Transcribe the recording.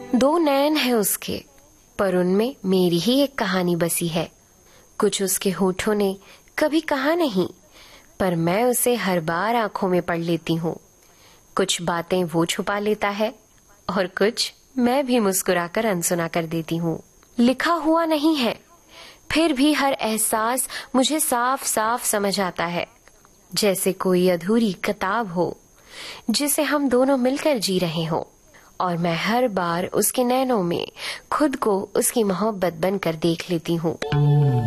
दो नैन है उसके, पर उनमें मेरी ही एक कहानी बसी है। कुछ उसके होठों ने कभी कहा नहीं, पर मैं उसे हर बार आंखों में पढ़ लेती हूँ। कुछ बातें वो छुपा लेता है और कुछ मैं भी मुस्कुराकर अनसुना कर देती हूँ। लिखा हुआ नहीं है, फिर भी हर एहसास मुझे साफ साफ समझ आता है, जैसे कोई अधूरी किताब हो जिसे हम दोनों मिलकर जी रहे हों, और मैं हर बार उसके नैनों में खुद को उसकी मोहब्बत बनकर देख लेती हूँ।